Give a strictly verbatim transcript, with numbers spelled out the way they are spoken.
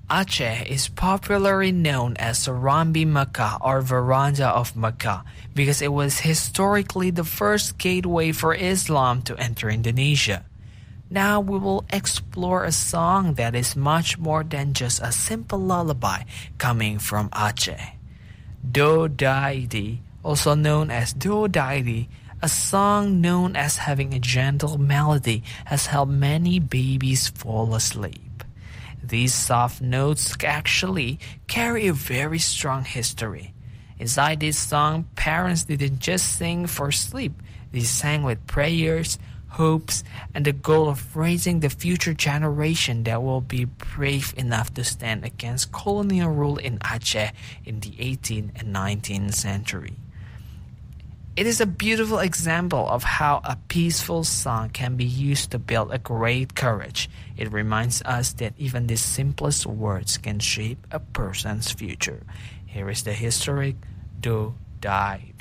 Aceh is popularly known as Serambi Mecca or Veranda of Mecca because it was historically the first gateway for Islam to enter Indonesia. Now we will explore a song that is much more than just a simple lullaby coming from Aceh. Do Daidi, also known as Do Daidi, a song known as having a gentle melody, has helped many babies fall asleep. These soft notes actually carry a very strong history. Inside this song, parents didn't just sing for sleep, they sang with prayers, hopes, and the goal of raising the future generation that will be brave enough to stand against colonial rule in Aceh in the eighteenth and nineteenth century. It is a beautiful example of how a peaceful song can be used to build a great courage. It reminds us that even the simplest words can shape a person's future. Here is the historic Do Die